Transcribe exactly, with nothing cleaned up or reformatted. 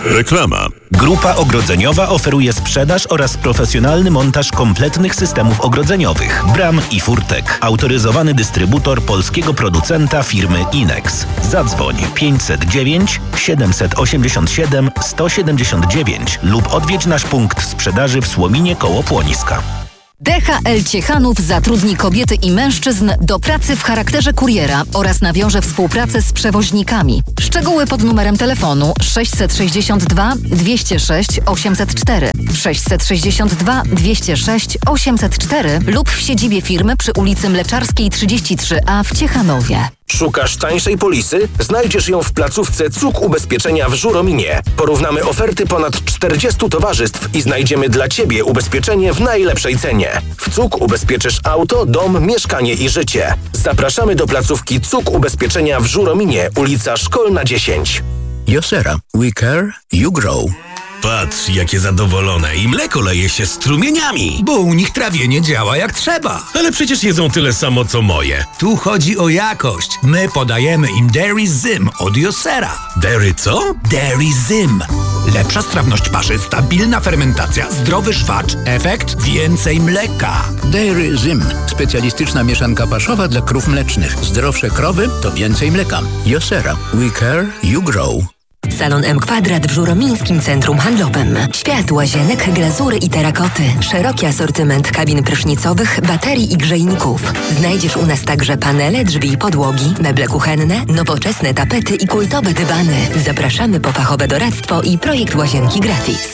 Reklama. Grupa Ogrodzeniowa oferuje sprzedaż oraz profesjonalny montaż kompletnych systemów ogrodzeniowych, bram i furtek. Autoryzowany dystrybutor polskiego producenta firmy Inex. Zadzwoń pięćset dziewięć siedemset osiemdziesiąt siedem sto siedemdziesiąt dziewięć lub odwiedź nasz punkt sprzedaży w Słominie koło Płoniska. D H L Ciechanów zatrudni kobiety i mężczyzn do pracy w charakterze kuriera oraz nawiąże współpracę z przewoźnikami. Szczegóły pod numerem telefonu sześćset sześćdziesiąt dwa dwieście sześć osiemset cztery, sześćset sześćdziesiąt dwa dwieście sześć osiemset cztery lub w siedzibie firmy przy ulicy Mleczarskiej trzydzieści trzy A w Ciechanowie. Szukasz tańszej polisy? Znajdziesz ją w placówce C U K Ubezpieczenia w Żurominie. Porównamy oferty ponad czterdziestu towarzystw i znajdziemy dla Ciebie ubezpieczenie w najlepszej cenie. W C U K ubezpieczysz auto, dom, mieszkanie i życie. Zapraszamy do placówki C U K Ubezpieczenia w Żurominie, ulica Szkolna dziesięć. Josera. We care, you grow. Patrz, jakie zadowolone i mleko leje się strumieniami. Bo u nich trawienie działa jak trzeba. Ale przecież jedzą tyle samo, co moje. Tu chodzi o jakość. My podajemy im Dairy Zym od Josera. Dairy co? Dairy Zym. Lepsza strawność paszy, stabilna fermentacja, zdrowy szwacz, efekt więcej mleka. Dairy Zym. Specjalistyczna mieszanka paszowa dla krów mlecznych. Zdrowsze krowy to więcej mleka. Josera. We care, you grow. Salon M Kwadrat w Żuromińskim Centrum Handlowym. Świat łazienek, glazury i terakoty. Szeroki asortyment kabin prysznicowych, baterii i grzejników. Znajdziesz u nas także panele, drzwi i podłogi, meble kuchenne, nowoczesne tapety i kultowe dywany. Zapraszamy po fachowe doradztwo i projekt łazienki gratis.